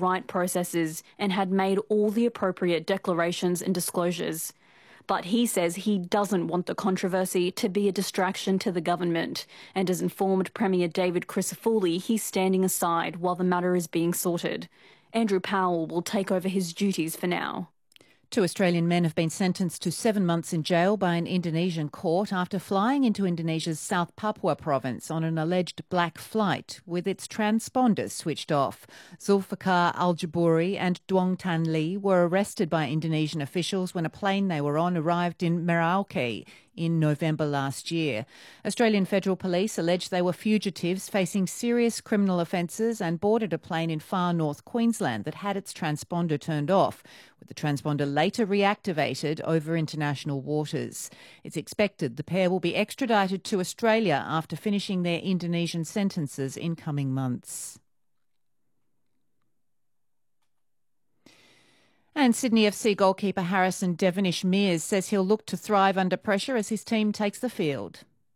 right processes and had made all the appropriate declarations and disclosures. But he says he doesn't want the controversy to be a distraction to the government, and has informed Premier David Crisafulli he's standing aside while the matter is being sorted. Andrew Powell will take over his duties for now. 2 Australian men have been sentenced to 7 months in jail by an Indonesian court after flying into Indonesia's South Papua province on an alleged black flight with its transponders switched off. Zulfikar Al-Jabouri and Duong Tan Lee were arrested by Indonesian officials when a plane they were on arrived in Merauke in November last year. Australian Federal Police alleged they were fugitives facing serious criminal offences and boarded a plane in far north Queensland that had its transponder turned off, with the transponder later reactivated over international waters. It's expected the pair will be extradited to Australia after finishing their Indonesian sentences in coming months. And Sydney FC goalkeeper Harrison Devonish-Mears says he'll look to thrive under pressure as his team takes the field.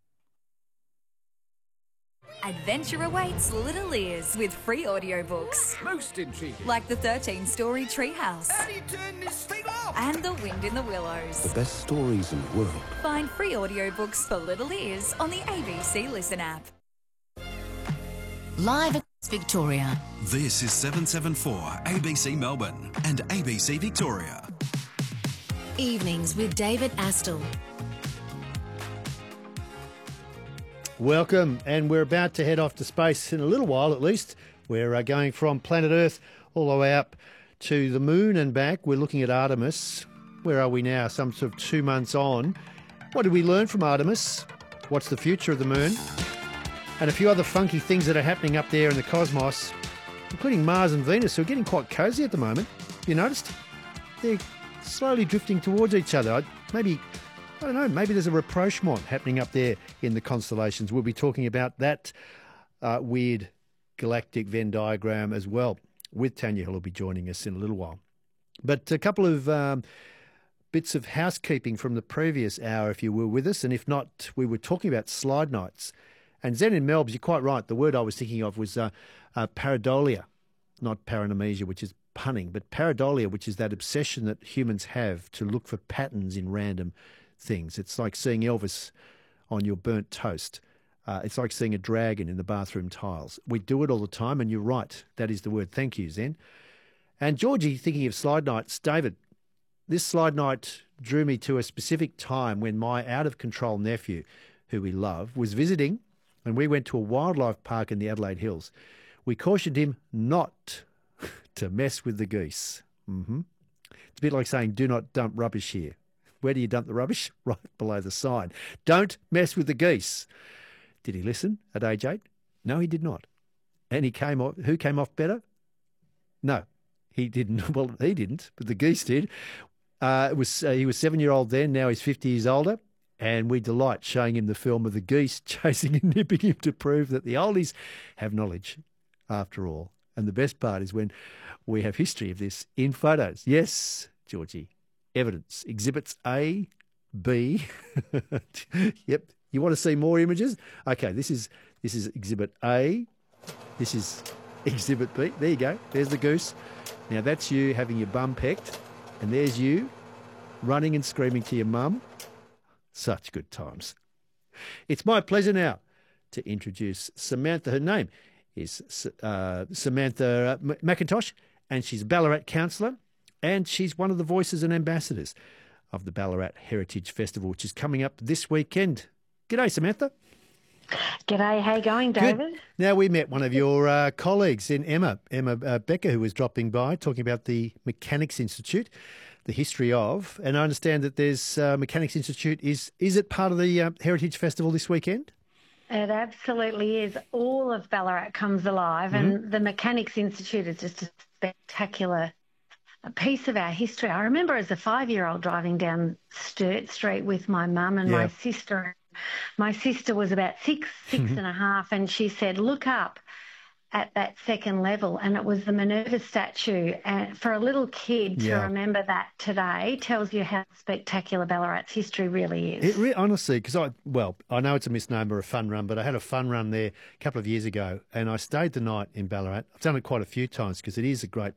Adventure awaits little ears with free audiobooks. Most intriguing. Like the 13-story Treehouse. How do you turn this thing off? And The Wind in the Willows. The best stories in the world. Find free audiobooks for little ears on the ABC Listen app. Live at Victoria. This is 774 ABC Melbourne and ABC Victoria. Evenings with David Astle. Welcome, and we're about to head off to space in a little while at least. We're going from planet Earth all the way up to the moon and back. We're looking at Artemis. Where are we now? Some sort of 2 months on. What did we learn from Artemis? What's the future of the moon? And a few other funky things that are happening up there in the cosmos, including Mars and Venus, who are getting quite cosy at the moment. You noticed? They're slowly drifting towards each other. Maybe there's a rapprochement happening up there in the constellations. We'll be talking about that weird galactic Venn diagram as well with Tanya Hill, who'll be joining us in a little while. But a couple of bits of housekeeping from the previous hour, if you were with us, and if not, we were talking about slide nights. And Zen in Melbs, you're quite right. The word I was thinking of was pareidolia, not paranomisia, which is punning, but pareidolia, which is that obsession that humans have to look for patterns in random things. It's like seeing Elvis on your burnt toast. It's like seeing a dragon in the bathroom tiles. We do it all the time, and you're right. That is the word. Thank you, Zen. And Georgie, thinking of slide nights, David, this slide night drew me to a specific time when my out-of-control nephew, who we love, was visiting, and we went to a wildlife park in the Adelaide Hills. We cautioned him not to mess with the geese. It's a bit like saying, do not dump rubbish here. Where do you dump the rubbish? Right below the sign. Don't mess with the geese. Did he listen at age 8? No, he did not. And who came off better? No, he didn't. Well, he didn't, but the geese did. He was 7-year-old then, now he's 50 years older. And we delight showing him the film of the geese chasing and nipping him to prove that the oldies have knowledge after all. And the best part is when we have history of this in photos. Yes, Georgie, evidence. Exhibits A, B. Yep. You want to see more images? Okay, this is Exhibit A. This is Exhibit B. There you go. There's the goose. Now that's you having your bum pecked. And there's you running and screaming to your mum. Such good times. It's my pleasure now to introduce Samantha. Her name is Samantha McIntosh, and she's a Ballarat councillor, and she's one of the voices and ambassadors of the Ballarat Heritage Festival, which is coming up this weekend. G'day, Samantha. G'day, how you going, David? Good. Now, we met one of your colleagues in Emma Becker, who was dropping by, talking about the Mechanics Institute, the history of, and I understand that there's Mechanics Institute. Is it part of the Heritage Festival this weekend? It absolutely is. All of Ballarat comes alive, and the Mechanics Institute is just a spectacular piece of our history. I remember as a 5-year-old driving down Sturt Street with my mum and my sister. My sister was about six and a half, and she said, look up at that second level, and it was the Minerva statue. And for a little kid to remember that today tells you how spectacular Ballarat's history really is. Honestly, because I know it's a misnomer, a fun run, but I had a fun run there a couple of years ago, and I stayed the night in Ballarat. I've done it quite a few times because it is a great